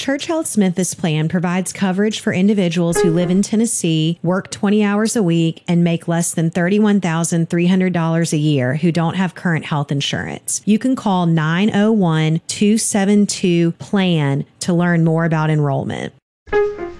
Church Health Memphis plan provides coverage for individuals who live in Tennessee, work 20 hours a week, and make less than $31,300 a year who don't have current health insurance. You can call 901-272-PLAN to learn more about enrollment.